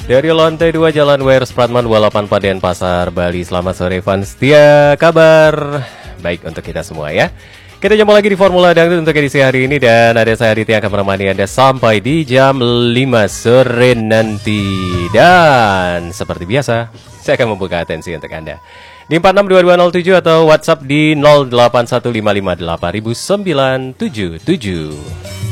Dari lantai 2 Jalan WR Supratman 28 Denpasar, Bali. Selamat sore fans setia, kabar baik untuk kita semua ya. Kita jumpa lagi di Formula Dangdut untuk edisi hari ini. Dan ada saya Aditya yang akan menemani Anda sampai di jam 5 sore nanti. Dan seperti biasa, saya akan membuka atensi untuk Anda di 462207 atau WhatsApp di 0815588977.